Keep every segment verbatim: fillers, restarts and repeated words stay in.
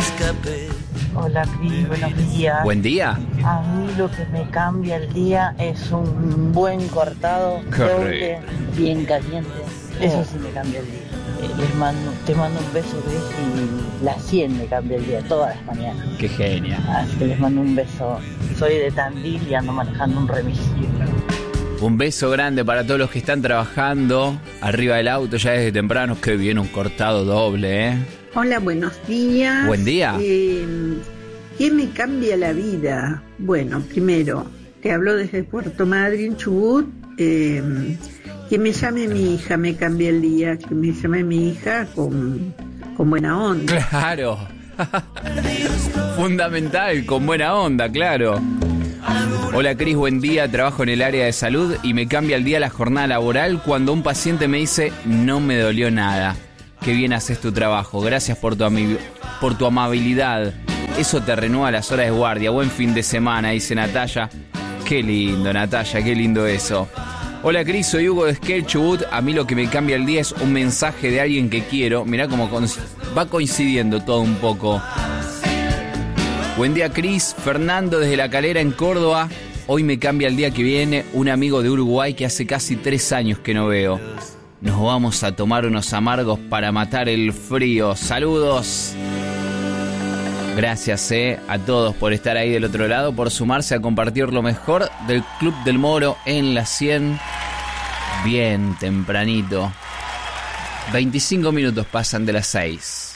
Hola, Cris, buenos días. Buen día. A mí lo que me cambia el día es un buen cortado, doble, bien caliente. Eso sí me cambia el día. Eh, Les mando, te mando un beso, Cris, y la cien me cambia el día, todas las mañanas. Qué genia. Así que les mando un beso. Soy de Tandil y ando manejando un remis. Un beso grande para todos los que están trabajando arriba del auto ya desde temprano. Que viene un cortado doble, ¿eh? Hola, buenos días. Buen día. Eh, ¿Qué me cambia la vida? Bueno, primero, te hablo desde Puerto Madryn, Chubut. Eh, que me llame mi hija me cambia el día. Que me llame mi hija con, con buena onda. Claro. Fundamental, con buena onda, claro. Hola Cris, buen día, trabajo en el área de salud y me cambia el día la jornada laboral cuando un paciente me dice no me dolió nada. Qué bien haces tu trabajo, gracias por tu, ami- por tu amabilidad. Eso te renueva las horas de guardia. Buen fin de semana, dice Natalia. Qué lindo, Natalia, qué lindo eso. Hola Cris, soy Hugo de Esquel, Chubut. A mí lo que me cambia el día es un mensaje de alguien que quiero. Mirá cómo con- va coincidiendo todo un poco. Buen día Cris, Fernando desde La Calera en Córdoba. Hoy me cambia el día que viene un amigo de Uruguay que hace casi tres años que no veo. Nos vamos a tomar unos amargos para matar el frío. Saludos. Gracias eh, a todos por estar ahí del otro lado, por sumarse a compartir lo mejor del Club del Moro en la cien. Bien tempranito. veinticinco minutos pasan de las seis.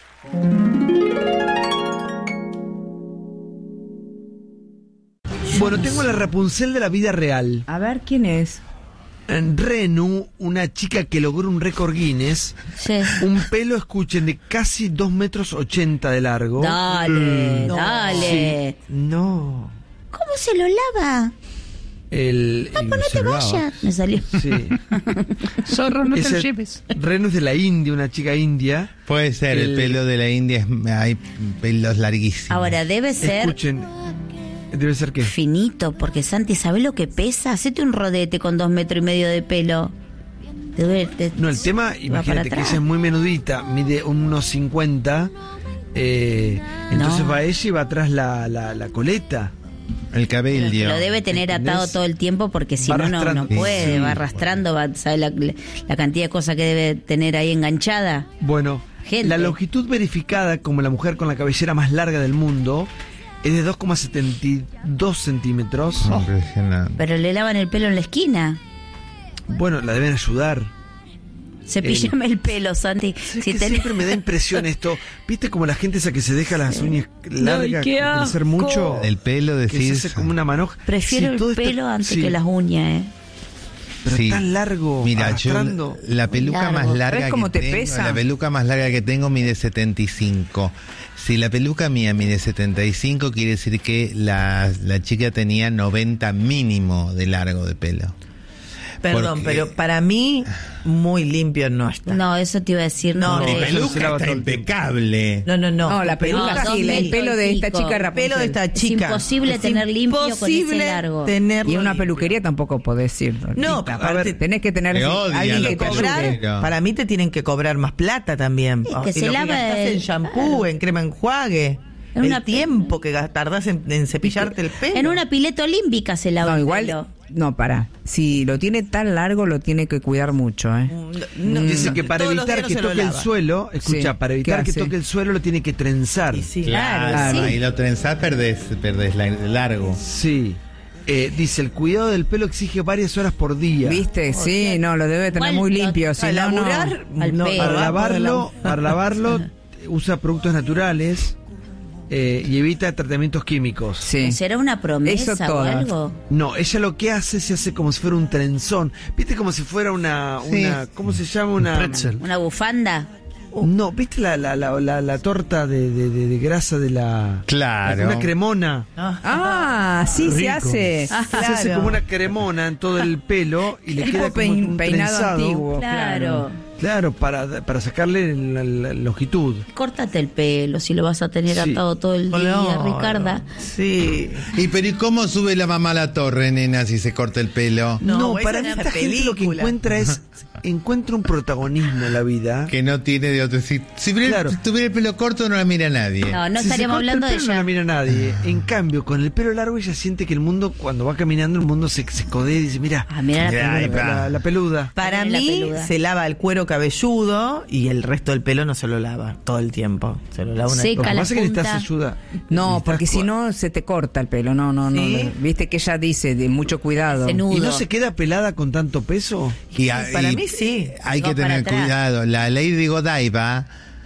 Bueno, tengo la Rapunzel de la vida real. A ver, ¿quién es? Renu, una chica que logró un récord Guinness. Sí. Un pelo, escuchen, de casi dos metros ochenta de largo. Dale, Mm. dale. Sí. No. ¿Cómo se lo lava? El, Ah, el pues no te observaba. vayas. Me salió. Sí. Zorro, no te Ese- lo lleves. Renu es de la India, una chica india. Puede ser, el, El- pelo de la India, es, hay pelos larguísimos. Ahora, debe ser Escuchen. ¿Debe ser qué? finito, porque Santi, ¿sabes lo que pesa? Hacete un rodete con dos metros y medio de pelo. Te duele, te- No, el tema, va imagínate para que atrás. ella es muy menudita, mide unos cincuenta. Eh, entonces No. va ella y va atrás la, la, la coleta. El cabello. Lo debe tener ¿Entendés? atado todo el tiempo porque si Va no, no, arrastrando. no puede, Sí. va arrastrando, va, ¿sabe la, la cantidad de cosas que debe tener ahí enganchada? Bueno, Gente. la longitud verificada como la mujer con la cabellera más larga del mundo es de dos coma setenta y dos centímetros. Impresionante. Pero le lavan el pelo en la esquina. Bueno, la deben ayudar. Cepillame el pelo, Santi. Es Si que tenés- siempre me da impresión esto. ¿Viste como la gente esa que se deja las uñas largas, qué crecer asco. mucho? El pelo Que se decís. hace como una manoja. Prefiero Sí, todo el este- pelo antes sí, que las uñas, ¿eh? Pero Sí. tan largo, Mira, yo arrastrando. la peluca Largo. más larga ¿Ves cómo que te tengo, pesa? la peluca más larga que tengo mide setenta y cinco. Si la peluca mía mide setenta y cinco, quiere decir que la, la chica tenía noventa mínimo de largo de pelo. Perdón, Porque- pero para mí muy limpio no está. No, eso te iba a decir. No, No, mi no, de- eso se Peluca lava está todo el tiempo. impecable. No, no, no. No, la peluca No, sí, dos el pelo de esta metros y chica El Rapunzel. pelo de esta chica. imposible Es tener limpio con ese imposible largo. tenerlo Y en una limpio. peluquería tampoco podés ir. No, Lolita. aparte- tenés que tener Te odia alguien la que te cobrar, ayude. peluquera. para mí te tienen que cobrar más plata también. Sí, que Y se lo lava gastás el- en shampoo, en crema enjuague. En el una- tiempo que gas- tardás en, en cepillarte el pelo. En una pileta olímpica se lava No, el igual, pelo. no, para. Si lo tiene tan largo, lo tiene que cuidar mucho, ¿eh? No, Dice que para todos los evitar días que no se lo toque el lava. suelo, escucha, Sí, para evitar ¿qué que hace? toque el suelo lo tiene que trenzar. Y sí. Claro, Claro, sí. y lo trenzás, perdés, perdés la- largo. Sí. Eh, dice, el cuidado del pelo exige varias horas por día. ¿Viste? Sí, no, lo debe tener ¿Cuál? muy Lo- limpio. Si Al no, no. laburar, Al no, pelo. Para va a lavarlo, poder para lavarlo usa productos naturales eh, y evita tratamientos químicos. Sí. ¿Será una promesa Eso o todas. algo? No, ella lo que hace se hace como si fuera un trenzón. ¿Viste como si fuera una, Sí. una ¿cómo se llama? Una ¿Una bufanda? No, ¿viste la, la, la, la, la torta de, de, de, de grasa de la Claro. una cremona? Ah, sí, se Rico. hace. Se hace Claro. como una cremona en todo el pelo y le Tipo queda como pein- un peinado trenzado. antiguo. Claro. Claro, para, para sacarle la, la longitud. Córtate el pelo si lo vas a tener Sí. atado todo el día, No, Ricarda. Sí. ¿Y pero y cómo sube la mamá a la torre, nena, si se corta el pelo? No, No, esa para es mí una esta gente lo que película. encuentra es encuentra un protagonismo en la vida. Que no tiene de otro. Si, si tuviera, Claro. si tuviera el pelo corto no la mira nadie. No, no Si se estaríamos corta hablando el de pelo, no la ella. mira nadie. En cambio, con el pelo largo ella siente que el mundo, cuando va caminando, el mundo se, se codea y dice, mira, Ah, mira la Mira, ahí peluda. va. la, la peluda. Para La mí peluda. se lava el cuero cabelludo y el resto del pelo no se lo lava todo el tiempo. Se lo lava una Seca Lo que la pasa es que necesitas punta. ayuda. No, Necesitas porque si cua- no se te corta el pelo. No, no, no. ¿Sí? no. Viste que ella dice de mucho cuidado. Ese nudo. ¿Y no se queda pelada con tanto peso? Y, a- Para y mí sí. Hay Va que para tener atrás. cuidado. La Lady Godiva,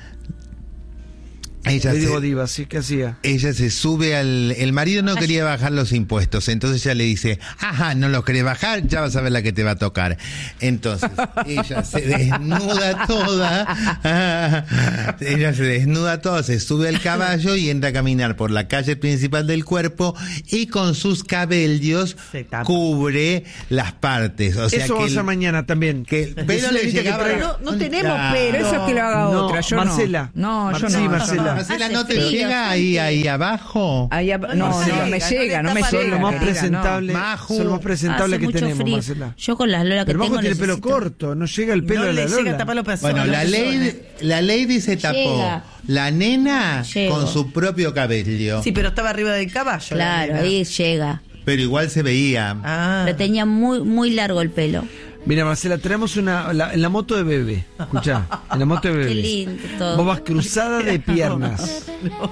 ella Le digo se, diva, ¿sí? ¿Qué hacía? ella se sube al... El marido no quería bajar los impuestos, entonces ella le dice, ajá, no los querés bajar, ya vas a ver la que te va a tocar. Entonces, ella se desnuda toda, ella se desnuda toda, se sube al caballo y entra a caminar por la calle principal del cuerpo y con sus cabellos Se tapa. cubre las partes. O sea Eso que vamos a el- hacer mañana también. que el pelo Decirle, le viste, que llegaba... traiga- No, no tenemos Ah. pelo. Pero eso que lo haga No, otra, yo Marcela. no. No, yo Mar- no. sí, Marcela. Marcela, Hace ¿no te frío, llega ahí, ahí abajo? Ahí ab- no, Marcela. no me llega, no me Son Son llega. lo más querida, presentable, Maju. son lo más presentable Hace que mucho tenemos, frío. Marcela. Yo con las lolas que Pero tengo Majo tiene pelo necesito- corto, no llega el pelo No de la le llega Lola. a tapar los pezones. Bueno, la lady, la lady se tapó. Llega. La nena Llego. con su propio cabello. Sí, pero estaba arriba del caballo. la Claro, nena. ahí llega. Pero igual se veía. Ah. Pero tenía muy, muy largo el pelo. Mira, Marcela, tenemos una. La, en la moto de bebé. Escuchá, en la moto de bebé. Qué lindo todo. Vos vas cruzada de piernas.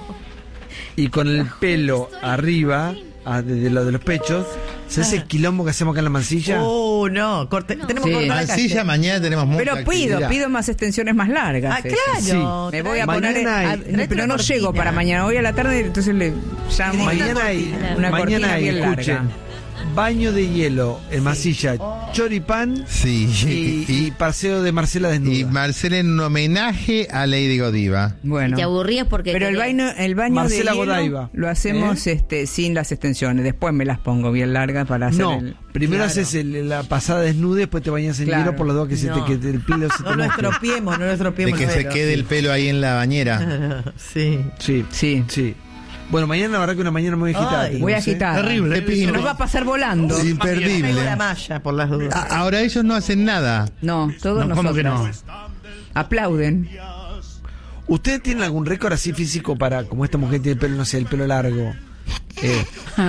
Y con el pelo arriba, ah, de, de lo de los pechos. ¿Se hace el quilombo que hacemos acá en la mansilla? Oh, no. Corte- tenemos Sí. que cortar la Mansilla, calle. mañana tenemos mucha Pero pido, actividad. pido más extensiones más largas. Ah, eso. claro. Me voy a Mañana poner. hay- a- traete pero una no llego cortina. para mañana. Voy a la tarde, entonces le llamo. Mañana hay, Una cortina mañana hay, bien larga. escuchen, baño de hielo en masilla, choripán Sí. y, y paseo de Marcela desnuda. Y Marcela en un homenaje a Lady Godiva. Bueno. Te aburrías porque... Pero el querés- baño, el baño Marcela de hielo Godiva. lo hacemos ¿Eh? este sin las extensiones. Después me las pongo bien largas para hacer No, el... primero Claro. haces el- la pasada desnuda, después te bañas en Claro. hielo por los dos que se No. te que el pelo se te No lo moje. estropiemos, no lo De estropiemos. que el se pelo. quede el pelo ahí en la bañera. Sí. Sí, Sí. sí. Bueno, mañana la verdad que una mañana muy agitada. Ay. tenemos, Voy a ¿eh? agitar. Terrible. Se nos va a pasar volando. Es imperdible. Traigo la malla por las dudas. A- Ahora ellos no hacen nada. No, todos No, ¿cómo nosotros. que no? Aplauden. ¿Ustedes tienen algún récord así físico para, como esta mujer tiene el pelo, no sé, el pelo largo? Eh,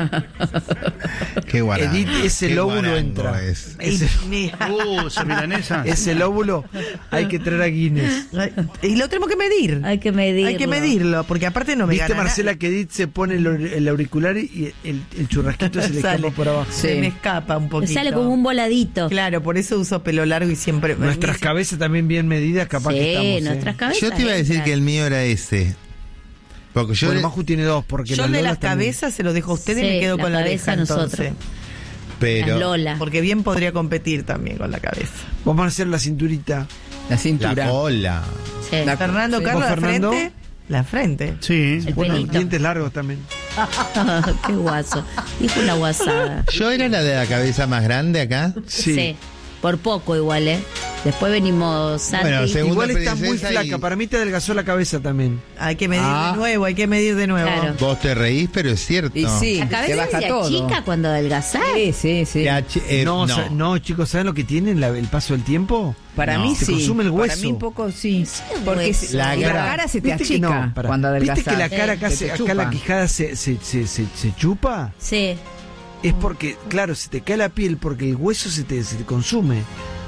Qué guarango. Edith, ese Qué lóbulo guarango entra. es. Ese, Uh, esa milanesa. ese lóbulo hay que traer a Guinness. Ay, y lo tenemos que medir. Hay que medirlo. Hay que medirlo, porque aparte no me ¿Viste, gana Marcela, nada. que Edith se pone el, aur- el auricular y el, el churrasquito se le Sale. escapa por abajo? Se Sí. me escapa un Me poquito. sale como un voladito. Claro, por eso uso pelo largo y siempre... Nuestras cabezas también bien medidas, capaz Sí, que estamos. nuestras ¿eh? cabezas. Yo te iba a decir entran. que el mío era ese. Porque yo... Bueno, le- Maju tiene dos, porque Yo la de Lola las también. cabezas se lo dejo a ustedes y Sí, me quedo la con la cabeza oreja nosotros. entonces. pero... Las Lola. Porque bien podría competir también con la cabeza. Vamos a hacer la cinturita. La cintura. La cola. Sí. La- Fernando, Sí. Carlos, ¿Vos, la Fernando? frente. La frente. Sí. El Bueno, pelito. dientes largos también. Qué guaso. Dijo una guasada. Yo era la de la cabeza más grande acá. Sí. Por poco igual, ¿eh? Después venimos Santi. Bueno, según- Igual Segunda está muy princesa flaca. y- Para mí te adelgazó la cabeza también. Hay que medir Ah. de nuevo, hay que medir de nuevo. Claro. Vos te reís, pero es cierto. Y sí, La te cabeza baja se todo. achica cuando adelgazás. Sí, sí, sí. Ya, che- eh, no, no. sa- no, chicos, ¿saben lo que tienen la- el paso del tiempo? Para No. mí Se sí. consume el Para hueso. mí un poco sí. el Porque hueso. si- La la, cara- cara se te ¿Viste que achica no? Pará. cuando adelgazás. ¿Viste que la cara acá, Se se, te acá la chupa. quijada se, se, se, se, se chupa? Sí. Es porque, claro, se te cae la piel porque el hueso se te, se te consume.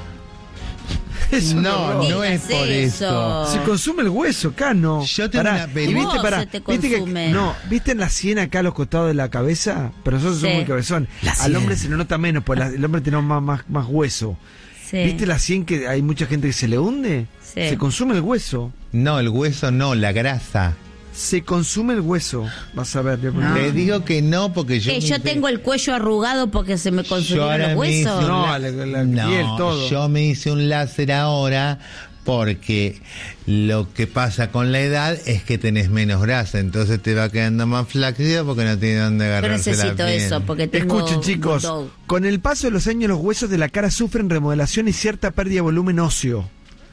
Es un No, horror. no es digas por eso. eso. Se consume el hueso, acá no. Yo tengo Pará, una peli- y viste, Vos pará, se te viste que, consume. no, ¿viste en la sien acá a los costados de la cabeza? Pero nosotros Sí. somos muy cabezón. La Al sien. hombre se le nota menos, pues la- el hombre tiene más, más, más hueso. Sí. ¿Viste la sien que hay mucha gente que se le hunde? Sí. Se consume el hueso. No, el hueso no, la grasa. Se consume el hueso. Vas a ver. Ah. Le digo que no porque yo... ¿Qué, me yo hice- tengo el cuello arrugado porque se me Yo consumieron ahora los me hice huesos. un No, la- la- la no, piel, todo. yo me hice un láser ahora porque lo que pasa con la edad es que tenés menos grasa, entonces te va quedando más flácido porque no tiene dónde Yo agarrarse la necesito piel. eso porque tengo Escuchen, chicos, bulldog. con el paso de los años los huesos de la cara sufren remodelación y cierta pérdida de volumen óseo.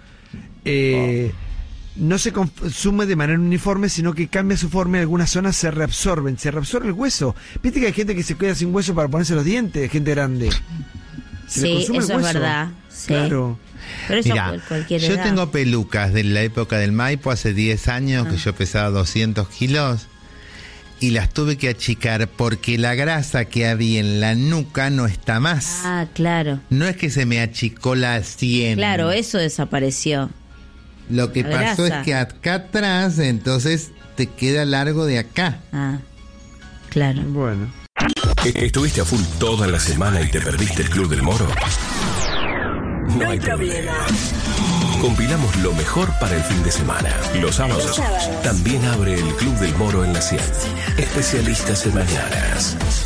Eh, No se consume de manera uniforme, sino que cambia su forma y algunas zonas se reabsorben. Se reabsorbe el hueso. Viste que hay gente que se queda sin hueso para ponerse los dientes, gente grande. Se le Sí, consume el eso es hueso. verdad. Sí. Claro. Pero eso Mirá, cual- cualquier yo edad. tengo pelucas de la época del Maipo hace diez años, Ah. que yo pesaba doscientos kilos, y las tuve que achicar porque la grasa que había en la nuca no está más. Ah, claro. No es que se me achicó la sien. Claro, eso desapareció. Lo que la pasó grasa. es que acá atrás, entonces te queda largo de acá. Ah, claro. Bueno. ¿E- ¿Estuviste a full toda la semana y te perdiste el Club del Moro? No hay problema. Compilamos lo mejor para el fin de semana. Los sábados también abre el Club del Moro en la cien. Especialistas en mañanas.